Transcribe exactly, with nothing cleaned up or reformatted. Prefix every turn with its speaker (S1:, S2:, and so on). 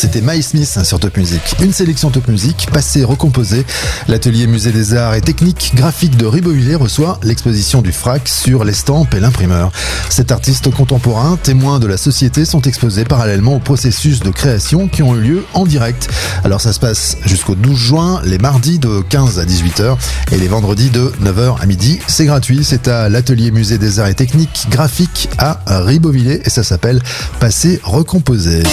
S1: c'était My Smith sur Top Music. Une sélection Top Music, passée, recomposée. L'atelier Musée des Arts et Techniques Graphiques de Ribeauvillé reçoit l'exposition du Frac sur l'estampe et l'imprimeur. Cet artiste contemporain, témoin de la société, sont exposés parallèlement au processus de création qui ont eu lieu en direct. Alors ça se passe jusqu'au douze juin, les mardis de quinze à dix-huit heures et les vendredis de neuf heures à midi. C'est gratuit, c'est à l'atelier Musée des Arts et Techniques Graphiques à Ribeauvillé et ça s'appelle Passé Recomposé.